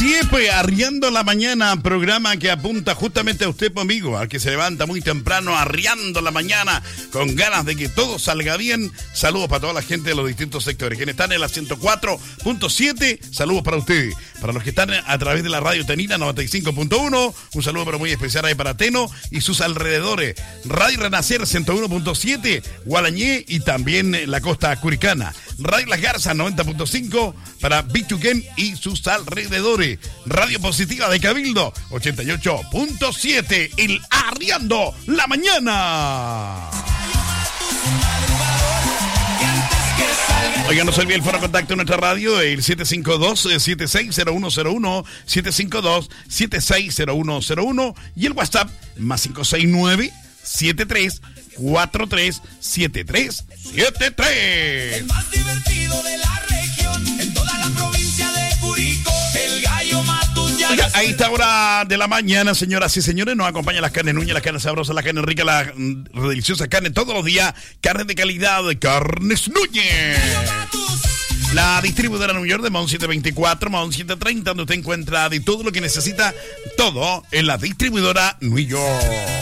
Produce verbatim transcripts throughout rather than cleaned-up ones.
Así es, pues, Arriando la Mañana, programa que apunta justamente a usted, amigo, al que se levanta muy temprano, arriando la mañana, con ganas de que todo salga bien. Saludos para toda la gente de los distintos sectores. Quienes están en la ciento cuatro punto siete, saludos para ustedes. Para los que están a través de la radio Tenina noventa y cinco punto uno, un saludo pero muy especial ahí para Teno y sus alrededores. Radio Renacer ciento uno punto siete, Gualañé y también la costa curicana. Radio Las Garzas noventa punto cinco para Bichuquén y sus alrededores. Radio Positiva de Cabildo ochenta y ocho punto siete, el Arriando la Mañana. Oigan, no se olvide el foro de contacto en nuestra radio, el siete cinco dos, siete seis cero uno cero uno, siete cinco dos, siete seis cero uno cero uno y el WhatsApp más cinco seis nueve, siete tres cuatro tres, siete tres siete tres. El más divertido de la región, en toda la provincia de Curicó, el gallo Matuña. Oiga, a esta hora de la mañana, señoras y señores, nos acompañan las carnes Núñez, las carnes sabrosas, las carnes ricas, las mm, deliciosas carnes todos los días, carnes de calidad de Carnes Núñez. La distribuidora New York de Mount setecientos veinticuatro, Mount setecientos treinta, donde usted encuentra de todo lo que necesita, todo en la distribuidora New York.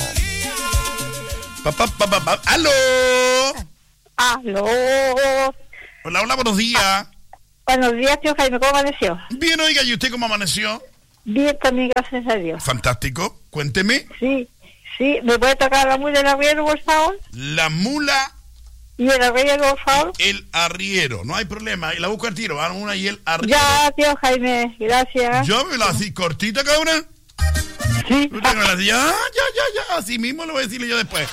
Pa, pa, pa, pa, pa. ¡Aló! ¡Aló! Hola, hola, buenos días. Buenos días, tío Jaime, ¿cómo amaneció? Bien, oiga, ¿y usted cómo amaneció? Bien, también, gracias a Dios. Fantástico, cuénteme. Sí, sí, ¿me puede tocar la mula del arriero, por favor? La mula... ¿Y el arriero, por favor? El arriero, no hay problema, y la busco al tiro, ah, una y el arriero. Ya, tío Jaime, gracias. Yo me la así cortita, cabrón. Sí. Usted me la hacía, ah, ya, ya, ya, así mismo lo voy a decirle yo después.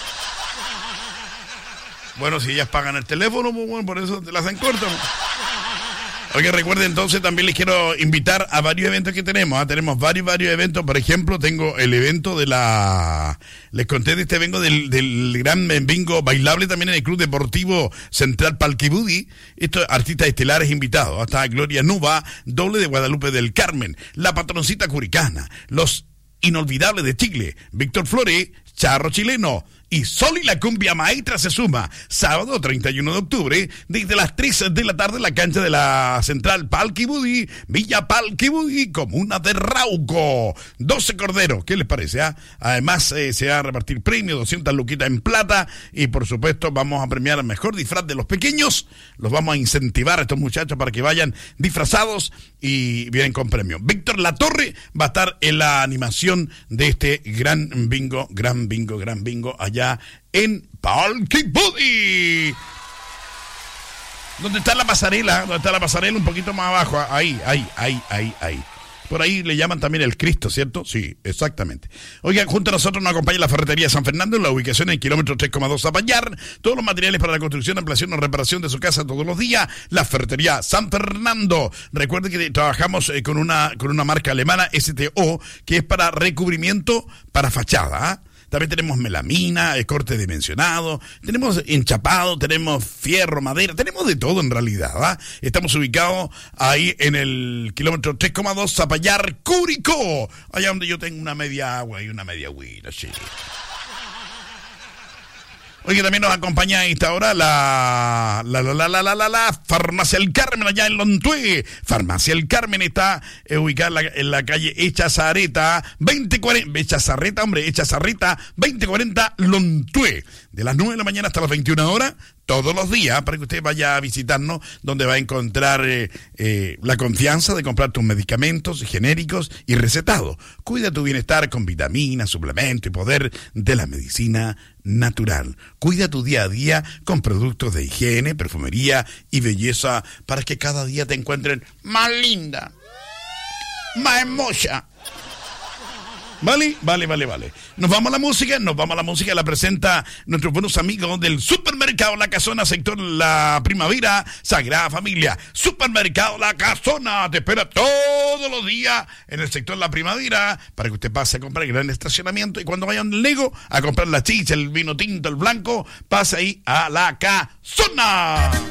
Bueno, si ellas pagan el teléfono, pues bueno, por eso te la hacen corta. Oye, recuerden, entonces también les quiero invitar a varios eventos que tenemos. ¿eh? Tenemos varios, varios eventos. Por ejemplo, tengo el evento de la... Les conté de este vengo del, del gran bingo bailable también en el Club Deportivo Central Palquibudí. Estos artistas estelares invitados. Hasta Gloria Nuba, doble de Guadalupe del Carmen, la patroncita curicana, los inolvidables de Chile, Víctor Flores, Charro Chileno, y Sol y la Cumbia Maestra se suma, sábado treinta y uno de octubre, desde las tres de la tarde en la cancha de la Central Palquibudí, Villa Palquibudí, comuna de Rauco. doce corderos, ¿qué les parece? Ah? Además, eh, se va a repartir premios, doscientas luquitas en plata, y por supuesto vamos a premiar el mejor disfraz de los pequeños. Los vamos a incentivar a estos muchachos para que vayan disfrazados y vienen con premios. Víctor Latorre va a estar en la animación de este gran bingo, gran bingo, gran bingo, allá en Palquibudí. ¿Dónde está la pasarela? ¿Dónde está la pasarela? Un poquito más abajo. Ahí, ahí, ahí, ahí, ahí. Por ahí le llaman también el Cristo, ¿cierto? Sí, exactamente. Oigan, junto a nosotros nos acompaña la Ferretería San Fernando, en la ubicación en el kilómetro tres coma dos Zapallar. Todos los materiales para la construcción, ampliación o reparación de su casa todos los días. La Ferretería San Fernando. Recuerden que trabajamos eh, con una con una marca alemana, S T O, que es para recubrimiento para fachada, ¿eh? También tenemos melamina, el corte dimensionado, tenemos enchapado, tenemos fierro, madera, tenemos de todo en realidad, ¿va? Estamos ubicados ahí en el kilómetro tres coma dos Zapallar, Curicó, allá donde yo tengo una media agua y una media huila, sí. Oye, también nos acompaña a esta hora la la la la la la la, la Farmacia El Carmen allá en Lontué. Farmacia El Carmen está eh, ubicada en la, en la calle Echazarreta veinte cuarenta, Echazarreta, hombre, Echazarreta veinte cuarenta Lontué. De las nueve de la mañana hasta las veintiuna horas, todos los días, para que usted vaya a visitarnos, donde va a encontrar eh, eh, la confianza de comprar tus medicamentos genéricos y recetados. Cuida tu bienestar con vitaminas, suplementos y poder de la medicina natural. Cuida tu día a día con productos de higiene, perfumería y belleza para que cada día te encuentren más linda, más hermosa. Vale, vale, vale, vale. Nos vamos a la música, nos vamos a la música, la presenta nuestros buenos amigos del Supermercado La Casona, sector La Primavera, Sagrada Familia. Supermercado La Casona te espera todos los días en el sector La Primavera para que usted pase a comprar el gran estacionamiento y cuando vayan al Lego a comprar la chicha, el vino tinto, el blanco, pase ahí a La Casona.